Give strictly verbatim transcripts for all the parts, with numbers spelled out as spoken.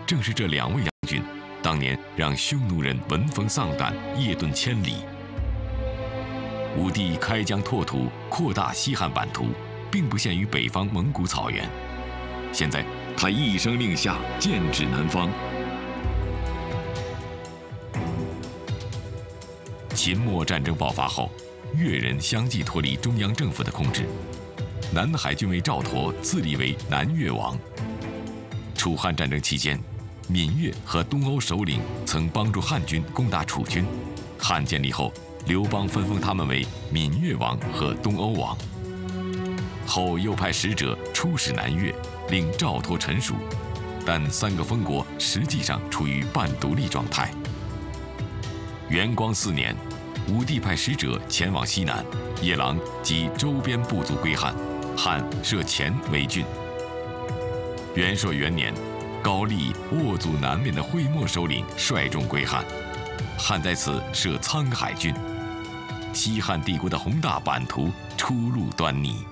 正是这两位将军，当年让匈奴人闻风丧胆，夜遁千里。武帝开疆拓土，扩大西汉版图，并不限于北方蒙古草原。现在，他一声令下，剑指南方。秦末战争爆发后，越人相继脱离中央政府的控制，南海郡尉赵佗自立为南越王。楚汉战争期间，闽越和东欧首领曾帮助汉军攻打楚军，汉建立后，刘邦分封他们为闽越王和东欧王。后又派使者出使南越，令赵佗臣属，但三个封国实际上处于半独立状态。元光四年，武帝派使者前往西南，夜郎及周边部族归汉，汉设前为郡。元朔元年，高丽兀祖南面的会墨首领率众归汉，汉在此设沧海郡。西汉帝国的宏大版图初露端倪。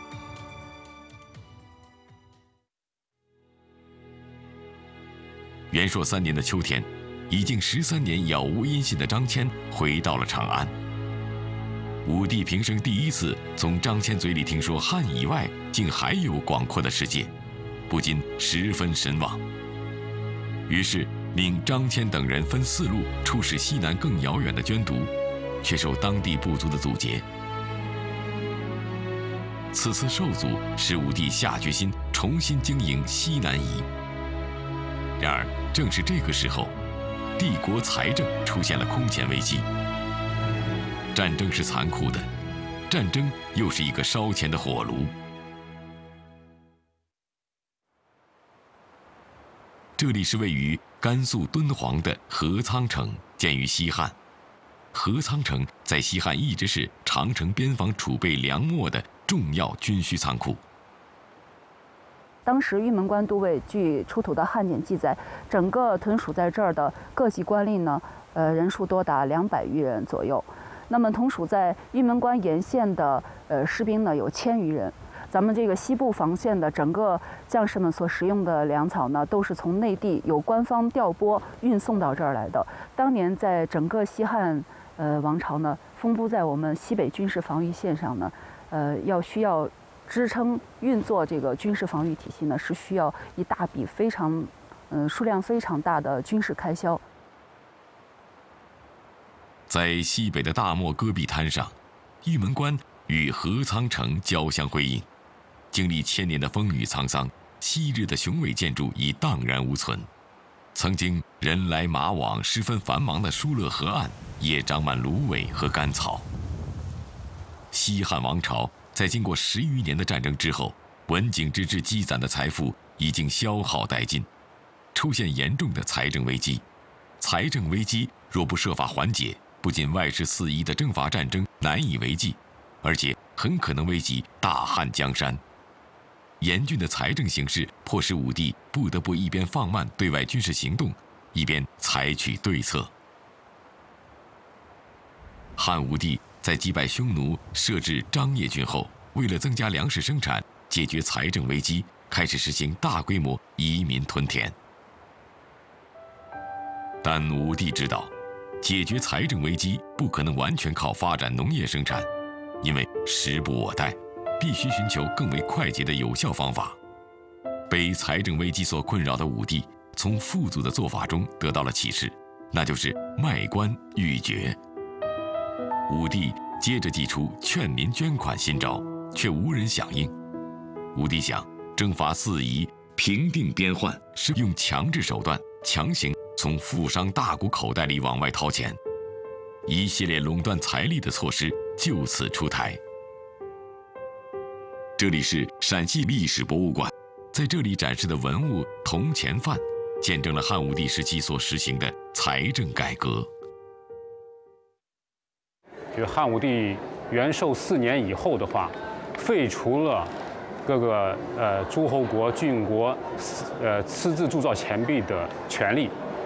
元朔三年的秋天，已经十三年杳无音信的张骞回到了长安。武帝平生第一次从张骞嘴里听说汉以外竟还有广阔的世界，不禁十分神往。于是命张骞等人分四路出使西南更遥远的捐毒，却受当地部族的阻截。此次受阻使武帝下决心重新经营西南夷。然而正是这个时候，帝国财政出现了空前危机。战争是残酷的，战争又是一个烧钱的火炉。这里是位于甘肃敦煌的合仓城，建于西汉。合仓城在西汉一直是长城边防储备粮墨的重要军需仓库。 当时玉门关都尉据出土的汉典记载，整个屯属在这儿的各级官吏呢，呃，人数多达两百余人左右。那么同属在玉门关沿线的呃士兵呢，有千余人。咱们这个西部防线的整个将士们所食用的粮草呢，都是从内地有官方调拨运送到这儿来的。当年在整个西汉呃王朝呢，分布在我们西北军事防御线上呢，呃，要需要支撑运作这个军事防御体系呢，是需要一大笔非常嗯、呃、数量非常大的军事开销。 在西北的大漠戈壁滩上，玉门关与合仓城交相辉映。经历千年的风雨沧桑，昔日的雄伟建筑已荡然无存。曾经人来马往、十分繁忙的疏勒河岸，也长满芦苇和干草。西汉王朝在经过十余年的战争之后，文景之治积攒的财富已经消耗殆尽，出现严重的财政危机。财政危机若不设法缓解，不仅外事四夷的征伐战争难以为继，而且很可能危及大汉江山。严峻的财政形势迫使武帝不得不一边放慢对外军事行动，一边采取对策。汉武帝在击败匈奴、设置张掖郡后，为了增加粮食生产，解决财政危机，开始实行大规模移民屯田。但武帝知道，解决财政危机不可能完全靠发展农业生产，因为时不我待，必须寻求更为快捷的有效方法。被财政危机所困扰的武帝，从父祖的做法中得到了启示，那就是卖官鬻爵。武帝接着祭出劝民捐款新招，却无人响应。武帝想，征伐四夷、平定边患是用强制手段，强行从富商大贾口袋里往外掏钱。一系列垄断财力的措施就此出台。这里是陕西历史博物馆，在这里展示的文物铜钱范，见证了汉武帝时期所实行的财政改革。 就汉武帝元寿四年以后的话，废除了各个呃诸侯国、郡国呃私自铸造钱币的权利，